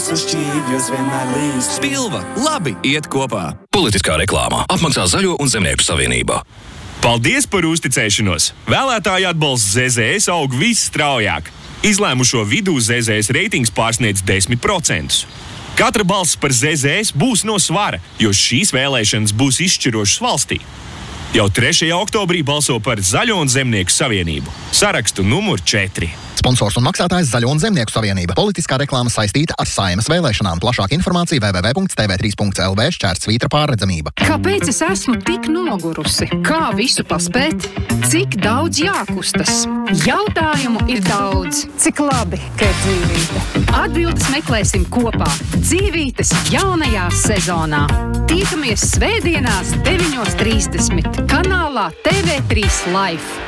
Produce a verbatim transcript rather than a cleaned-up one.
visu šķīvjos vienmēr līst. Spilva labi iet kopā. Politiskā reklāmā apmaksā Zaļo un Zemnieku savienība. Paldies par uzticēšanos! Vēlētāju atbalsts Z Z S aug visstraujāk. Izlēmušo vidū Z Z S reitings pārsniedz desmit procentus. Katra balss par Z Z S būs no svara, jo šīs vēlēšanas būs izšķirošas valstī. Jau trešajā oktobrī balso par Zaļo un Zemnieku savienību. Sarakstu numur četri. Sponsors un maksātājs Zaļo un Zemnieku savienība. Politiskā reklāma saistīta ar Saeimas vēlēšanām. Plašāka informācija w w w punkts t v trīs punkts l v šķērsvītra pārredzamība. Kāpēc es esmu tik nogurusi? Kā visu paspēt? Cik daudz jākustas? Jautājumu ir daudz. Cik labi, ka ir dzīvīte? Atbildes meklēsim kopā. Dzīvītes jaunajā sezonā. Tiekamies svētdienās deviņos trīsdesmit kanālā T V trīs Life.